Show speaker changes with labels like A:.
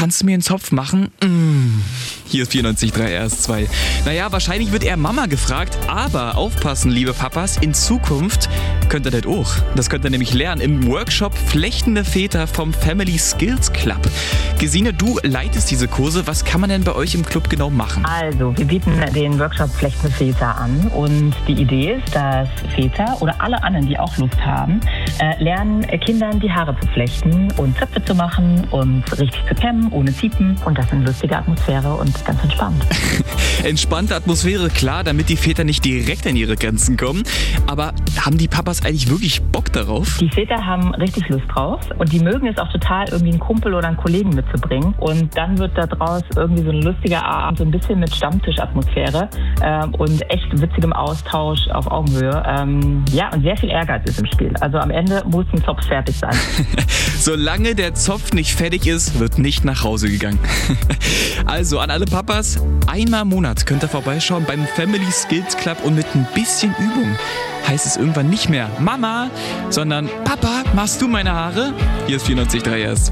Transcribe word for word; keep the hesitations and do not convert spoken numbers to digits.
A: kannst du mir einen Zopf machen? Mm. Hier ist vierundneunzig Komma drei R S zwei. Naja, wahrscheinlich wird eher Mama gefragt, aber aufpassen, liebe Papas, in Zukunft könnt ihr das auch. Das könnt ihr nämlich lernen im Workshop Flechtende Väter vom Family Skills Club. Gesine, du leitest diese Kurse. Was kann man denn bei euch im Club genau machen?
B: Also, wir bieten den Workshop Flechtende Väter an und die Idee ist, dass Väter oder alle anderen, die auch Lust haben, äh, lernen, Kindern die Haare zu flechten und Zöpfe zu machen und richtig zu kämmen, ohne Ziepen, und das in lustiger Atmosphäre und ganz entspannt.
A: Entspannte Atmosphäre, klar, damit die Väter nicht direkt an ihre Grenzen kommen. Aber haben die Papas eigentlich wirklich Bock darauf?
B: Die Väter haben richtig Lust drauf und die mögen es auch total, irgendwie einen Kumpel oder einen Kollegen mitzubringen. Und dann wird da draus irgendwie so ein lustiger Abend, so ein bisschen mit Stammtischatmosphäre ähm, und echt witzigem Austausch auf Augenhöhe. Ähm, ja, und sehr viel Ehrgeiz ist im Spiel. Also am Ende muss ein Zopf fertig sein.
A: Solange der Zopf nicht fertig ist, wird nicht nach Hause gegangen. Also an alle Papas, einmal im Monat könnt ihr vorbeischauen beim Family Skills Club und mit ein bisschen Übung heißt es irgendwann nicht mehr Mama, sondern Papa, machst du meine Haare? Hier ist vierundneunzig Komma drei R S zwei.